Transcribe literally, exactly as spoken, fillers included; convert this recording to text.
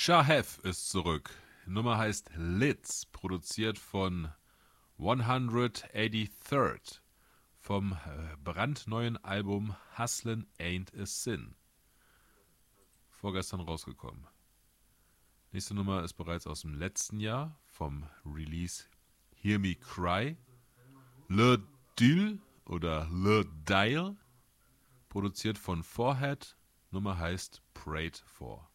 Shahev ist zurück. Die Nummer heißt Lids, produziert von hundertachtzig. Vom äh, brandneuen Album Hustlin' Ain't a Sin. Vorgestern rausgekommen. Nächste Nummer ist bereits aus dem letzten Jahr, vom Release Hear Me Cry. Le Dil oder Le Dial, produziert von Forehead. Nummer heißt Prayed For.